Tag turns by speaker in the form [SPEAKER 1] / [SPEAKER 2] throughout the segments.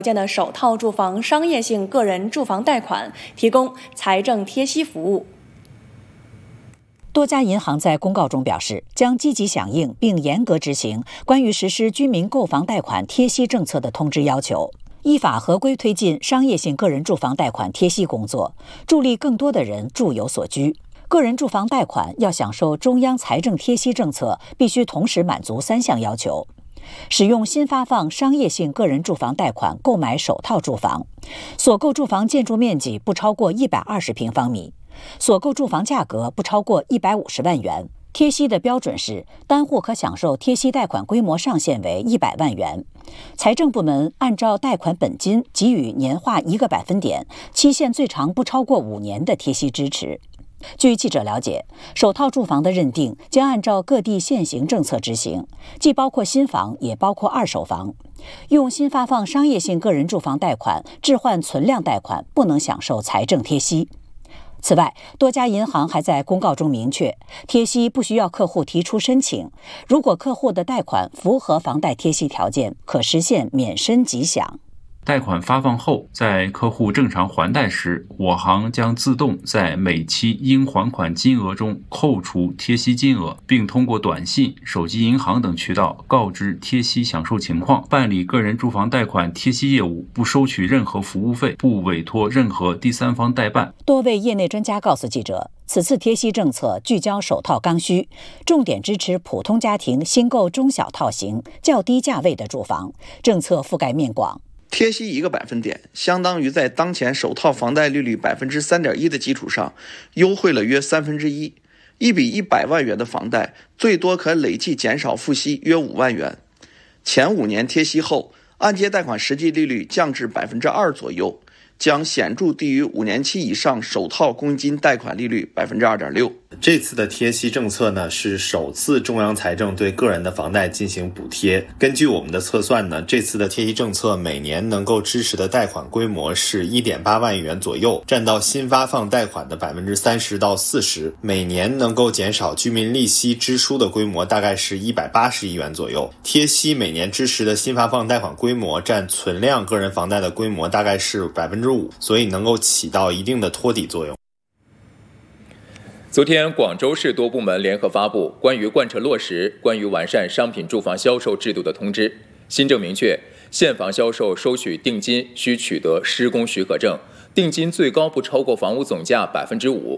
[SPEAKER 1] 建的首套住房商业性个人住房贷款，提供财政贴息服务。
[SPEAKER 2] 多家银行在公告中表示，将积极响应并严格执行关于实施居民购房贷款贴息政策的通知要求，依法合规推进商业性个人住房贷款贴息工作，助力更多的人住有所居。个人住房贷款要享受中央财政贴息政策，必须同时满足3项要求：使用新发放商业性个人住房贷款购买首套住房，所购住房建筑面积不超过120平方米，所购住房价格不超过150万元。贴息的标准是，单户可享受贴息贷款规模上限为100万元。财政部门按照贷款本金给予年化1个百分点，期限最长不超过5年的贴息支持。据记者了解，首套住房的认定将按照各地现行政策执行，既包括新房，也包括二手房。用新发放商业性个人住房贷款置换存量贷款不能享受财政贴息。此外，多家银行还在公告中明确，贴息不需要客户提出申请，如果客户的贷款符合房贷贴息条件，可实现免申即享。
[SPEAKER 3] 贷款发放后，在客户正常还贷时，我行将自动在每期应还款金额中扣除贴息金额，并通过短信、手机银行等渠道告知贴息享受情况。办理个人住房贷款贴息业务不收取任何服务费，不委托任何第三方代办。
[SPEAKER 2] 多位业内专家告诉记者，此次贴息政策聚焦首套刚需，重点支持普通家庭新购中小套型、较低价位的住房，政策覆盖面广。
[SPEAKER 4] 贴息1个百分点，相当于在当前首套房贷利率3.1%的基础上，优惠了约1/3。一笔100万元的房贷，最多可累计减少付息约5万元。前5年贴息后，按揭贷款实际利率降至2%左右，将显著低于5年期以上首套公积金贷款利率2.6%。
[SPEAKER 5] 这次的贴息政策呢，是首次中央财政对个人的房贷进行补贴。根据我们的测算呢，这次的贴息政策每年能够支持的贷款规模是1.8万元左右，占到新发放贷款的30%到40%，每年能够减少居民利息支出的规模大概是180亿元左右。贴息每年支持的新发放贷款规模占存量个人房贷的规模大概是5%，所以能够起到一定的托底作用。
[SPEAKER 6] 昨天，广州市多部门联合发布关于贯彻落实关于完善商品住房销售制度的通知。新政明确，现房销售收取定金需取得施工许可证，定金最高不超过房屋总价5%。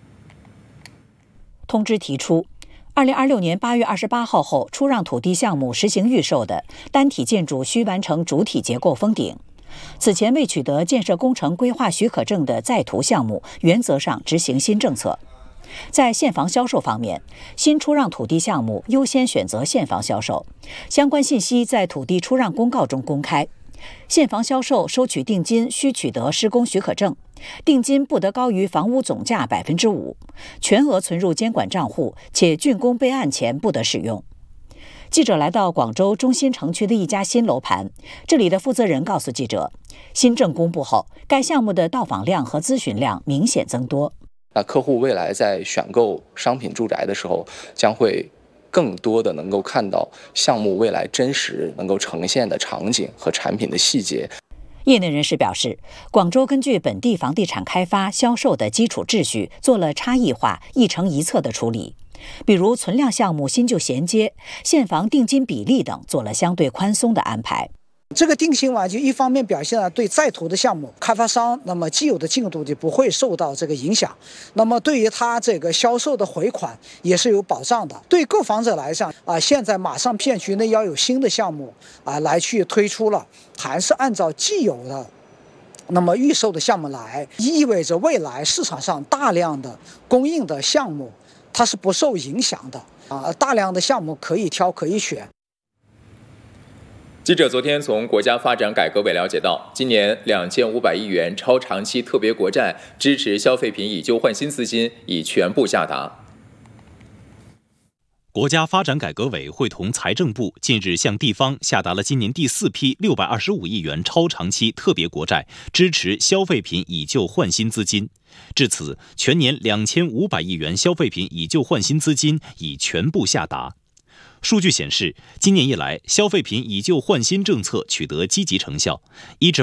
[SPEAKER 2] 通知提出，2026年8月28号后出让土地项目实行预售的单体建筑需完成主体结构封顶。此前未取得建设工程规划许可证的在途项目，原则上执行新政策。在现房销售方面，新出让土地项目优先选择现房销售，相关信息在土地出让公告中公开。现房销售收取定金需取得施工许可证，定金不得高于房屋总价5%，全额存入监管账户，且竣工备案前不得使用。记者来到广州中心城区的一家新楼盘，这里的负责人告诉记者，新政公布后，该项目的到访量和咨询量明显增多。
[SPEAKER 7] 客户未来在选购商品住宅的时候，将会更多的能够看到项目未来真实能够呈现的场景和产品的细节。
[SPEAKER 2] 业内人士表示，广州根据本地房地产开发销售的基础秩序，做了差异化、一城一策的处理，比如存量项目新旧衔接、现房定金比例等做了相对宽松的安排。
[SPEAKER 8] 这个定型完就一方面表现了对在途的项目开发商那么既有的进度就不会受到这个影响，那么对于他这个销售的回款也是有保障的。对购房者来讲现在马上片区内要有新的项目来去推出了，还是按照既有的那么预售的项目来，意味着未来市场上大量的供应的项目它是不受影响的大量的项目可以挑可以选。
[SPEAKER 6] 记者昨天从国家发展改革委了解到，今年2500亿元超长期特别国债支持消费品以旧换新资金已全部下达。
[SPEAKER 9] 国家发展改革委会同财政部近日向地方下达了今年第4批625亿元超长期特别国债支持消费品以旧换新资金。至此，全年2500亿元消费品以旧换新资金已全部下达。数据显示，今年以来，消费品以旧换新政策取得积极成效。1至